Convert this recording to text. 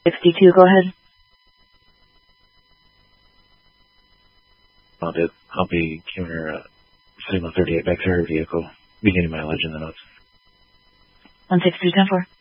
62, go ahead. I'll be giving her a signal 38 back to her vehicle, beginning mileage in the notes. 16310-4.